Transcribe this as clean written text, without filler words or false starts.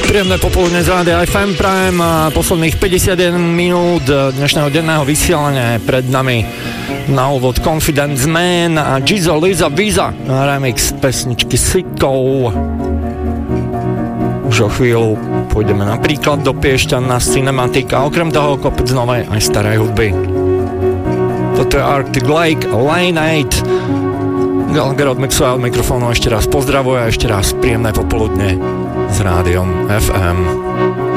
Príjemné popoludne z Rádia FM Prime a posledných 51 minút dnešného denného vysielania je pred nami na úvod Confidence Man a Gizo Liza Visa remix pesničky Sicko. Už o chvíľu pôjdeme napríklad do Piešťan na Cinematic a okrem toho kopec novej aj starej hudby. Toto je Arctic Lake, Lane 8. Gallagher od Mixu a od mikrofónu ešte raz pozdravuje a ešte raz príjemné popoludne s Rádiom FM.